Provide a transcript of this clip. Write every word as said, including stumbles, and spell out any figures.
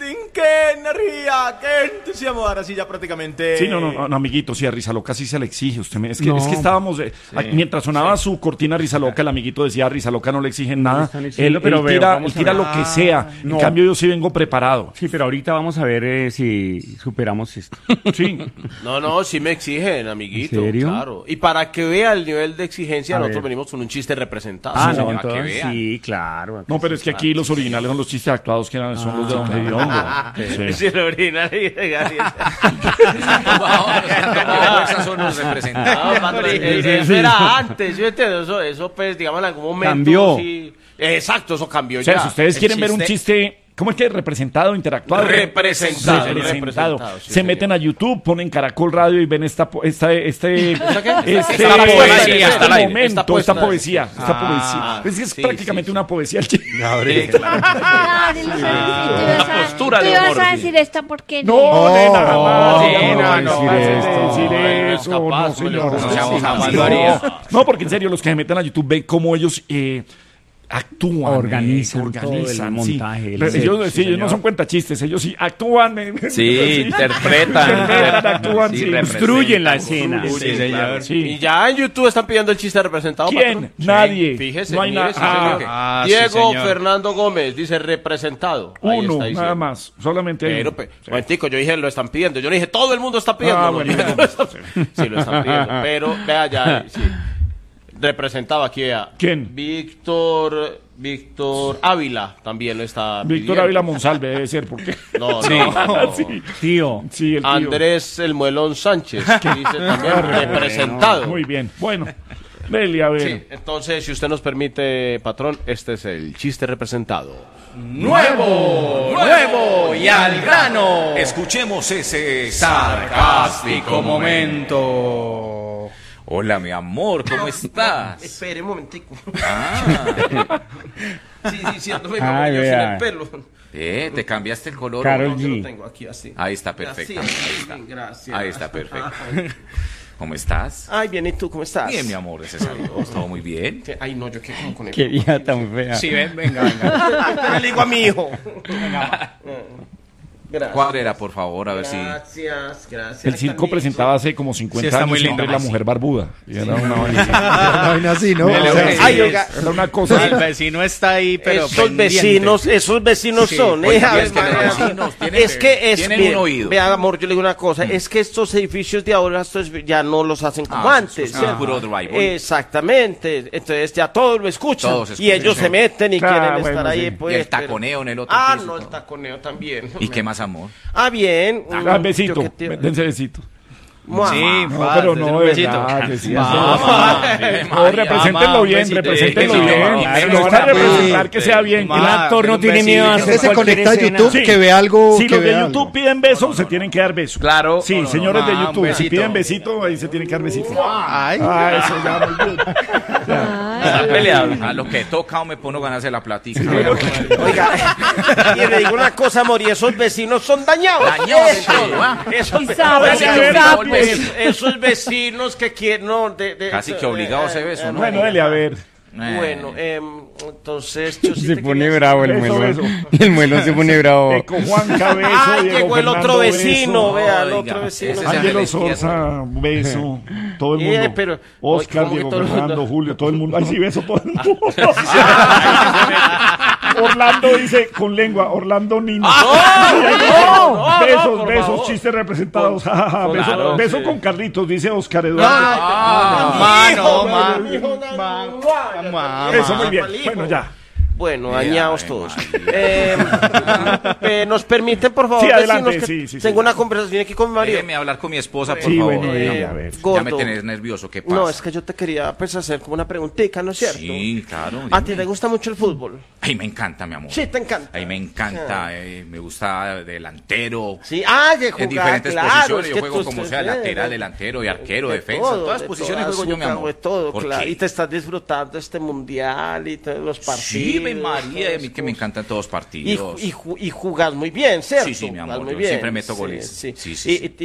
rating, qué energía, qué entusiasmo. Ahora sí ya prácticamente... Sí, no, no, no, amiguito, sí, a Risa Loca sí se le exige. Usted me, es, que, No. es que estábamos, eh, Sí. aquí, mientras sonaba sí. su cortina Risa Loca, el amiguito decía, a Risa Loca no le exigen nada. están Él, exigiendo, él pero veo, tira, vamos él a tira ver. lo que sea. no. En cambio, yo sí vengo preparado. Sí, pero ahorita vamos a ver eh, si superamos esto. Sí. No, no, sí me exigen, amiguito. ¿En serio? Claro. Y para que vea el nivel de exigencia, A nosotros ver. venimos con un chiste representado. Ah, Sí, no, para que entonces vean. sí, claro. No, pero es que aquí los originales son los chistes actuados que eran- son los de Don Hediondo. Sí. Sí, el original y de Gabriel. Esas son los representados. No, patrón, eh, eso era antes, yo entiendo, eso, eso pues, digamos, en algún momento... Cambió. Sí, exacto, eso cambió O sea, ya. si ustedes El quieren ver un chiste, ¿cómo es que representado, interactuado? Representado, Representado. representado, sí, Se señor. meten a YouTube, ponen Caracol Radio y ven esta, po- esta, este, este, Está la poesía, este está al aire, momento, está esta, puesta. poesía, esta Ah, poesía. Es que es sí, prácticamente sí, sí. una poesía. el chiste. Gabriel. Claro, lo sabes, La postura tú de ibas humor, a sí. decir esta porquería. No, nena, jamás. sí, ella no, va a no, decir no, esto, no, decir no, eso, no, no, capaz, señor. no, no, Sí, no, jamás sí, lo no. haría. No, porque en serio, los que se meten a YouTube ven cómo ellos eh, actúan. Organizan eh, todo el organizan, montaje, sí. el Pero set, ellos, sí, sí, ellos no señor. son cuentachistes, ellos sí actúan. eh, Sí, interpretan. Interpretan, actúan, sí. Construyen la escena. Sí, señor. Sí. Y ya en YouTube están pidiendo el chiste representado. ¿Quién? patrón. Nadie. Fíjese, No hay mire, nada. sí, Ah, señor. ah, sí, Diego señor. Fernando Gómez dice representado. Ahí Uno, está diciendo. nada más. Solamente hay Pero, uno. pe, momentico, yo dije lo están pidiendo. Yo no dije todo el mundo está pidiendo. Ah, no, bueno, dije, ya. lo están- sí, lo están pidiendo. Pero, vea ya, sí. Representado aquí a ¿Quién? Víctor, Víctor Ávila también lo está Víctor pidiendo. Ávila Monsalve debe ser, ¿por qué? No, Sí. no. sí. Tío. Sí, el tío. Andrés El Muelón Sánchez, que dice también representado. Muy bien. Bueno, Dele, a ver. Sí, entonces, si usted nos permite, patrón, este es el chiste representado. Nuevo, nuevo y al grano. Escuchemos ese sarcástico momento. Hola, mi amor, ¿cómo estás? Espere un momentico. Ah, Sí, sí, cierto, me Ay, yo sin vea. el pelo. eh, te cambiaste el color. Karol ¿o no? Yo lo G. tengo aquí así. Ahí está perfecto. Así, Ahí está. gracias. Ahí está perfecto. ¿Cómo estás? Ay, bien, ¿y tú cómo estás? Bien, mi amor, gracias a Dios. Todo muy bien. ¿Qué? Ay, no, yo qué como con el... Qué vieja tan fea. Sí, ven, venga, venga. Pero le digo a mi hijo. Gracias. Cuadrera, por favor, a ver si. Gracias, gracias. El circo presentaba hace como cincuenta Sí, está años muy su nombre lindo. La Mujer Barbuda. Y era una vaina Una vaina así, ¿no? Dele, O sea, hombre. Ay, oiga, era una cosa. El vecino está ahí, pero esos pendiente. vecinos, esos vecinos Sí, son, oiga, eh, Ave es que los María. vecinos tienen- es que es tienen bien, un oído. vea, amor, yo le digo una cosa, es que estos edificios de ahora estos ya no los hacen como Ah, antes, eso es ¿cierto? puro drywall. Exactamente, entonces ya todos lo escuchan, Todos y escuchan, ellos sí. se meten y Claro, quieren bueno, estar ahí, sí. pues. Y el pero- taconeo en el otro Ah, piso, no, el todo. taconeo también. ¿Y qué más, amor? Ah, bien. Ah, besito. Yo que te- Dense besito. Mua. Sí, No, fa, pero denle no, un de besito. verdad, que sí, Mamá, No, represéntenlo mamá, un bien, besito. represéntenlo Sí, bien. claro, Si claro, lo van a claro. representar, que sea bien. Ma, El actor no un tiene miedo a besito. hacer Usted se cualquier conecta a escena. YouTube, Sí. que ve algo. Si que los de vea YouTube algo. piden besos, se tienen que dar besos. Claro. Sí, No, no, señores no, de ah, un YouTube, si besito. piden besito, ahí se tienen que dar besito. Ay. Ah, eso ya, muy bien. Está peleado. A lo que toca o me pongo ganas de la platica. Oiga, y le digo una cosa, amor, y esos vecinos son dañados. Dañados en Eso, todo, ¿ah? Esos, Sabe, esos- sabe. esos- esos vecinos que quieren, no, de, de- Casi que obligado ese beso, ¿no? Bueno, dele, a ver. Bueno, em, entonces yo sí Se te pone quería- bravo el Eso, muelón. eso. El muelón se pone bravo. Eco Juan Cabezo, Ah, Diego llegó el Fernando otro vecino, Beso, vea, el Oiga, otro vecino. ese es Ángelo el izquierdo. Sorza, beso, todo el Eh, mundo. pero- Oscar, oye, ¿cómo Diego que todo el Fernando, mundo? Julio, todo el mundo. Ay, sí, beso todo el mundo. Orlando dice con lengua, Orlando Nino. no, no, besos, por besos, favor. chistes representados. jajaja, beso claro, beso sí. con Carlitos, dice Oscar Eduardo. Ah, ma, no, ma. Hijo, no, Ma, no, ma, Eso, ma. muy bien. hijo. Bueno, ya. Bueno, Mira, dañados Ave todos. María. Eh, eh, ¿Nos permiten, por favor, Sí, adelante, vecinos, que sí, sí, sí. tengo una conversación aquí con mi marido? Déjeme hablar con mi esposa, por Sí, favor. bueno, Eh, dígame, a ver. Ya me Gordo. tenés nervioso, ¿qué pasa? No, es que yo te quería pues, hacer como una preguntita, ¿no es cierto? Sí, claro. ¿A ti dime. te gusta mucho el fútbol? Ay, me encanta, mi amor. Sí, te encanta. Ay, me encanta. eh, me gusta delantero. Sí, ah, de En jugar, diferentes claro. posiciones. es Yo que juego tú como estás- sea, eh, lateral, de- delantero y arquero, de defensa. todo, en todas de posiciones todo, juego yo, mi azúcar, amor. de todo, ¿Por claro. qué? Y te estás disfrutando este mundial y todos los partidos. Sí, me María, y a mí que me cosas. encantan todos los Y, partidos. y, ju- y jugás muy bien, ¿cierto? Sí, sí, mi amor, Jugás muy yo bien. siempre meto Sí, goles. Sí, Sí, sí, y, sí.